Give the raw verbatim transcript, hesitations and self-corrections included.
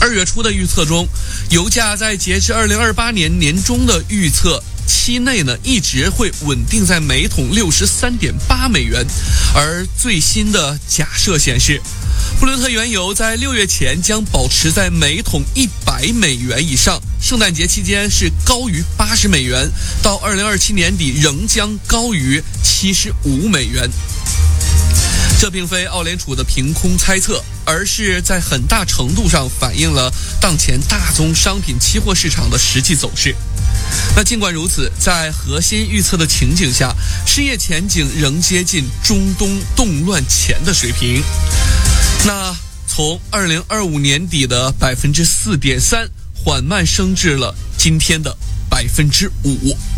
二月初的预测中，油价在截至二零二八年年中的预测期内呢，一直会稳定在每桶六十三点八美元，而最新的假设显示，布伦特原油在六月前将保持在每桶一百美元以上，圣诞节期间是高于八十美元，到二零二七年底仍将高于七十五美元。这并非澳联储的凭空猜测，而是在很大程度上反映了当前大宗商品期货市场的实际走势。那尽管如此，在核心预测的情景下，失业前景仍接近中东动乱前的水平。那从二零二五年底的 百分之四点三 缓慢升至了今天的 百分之五。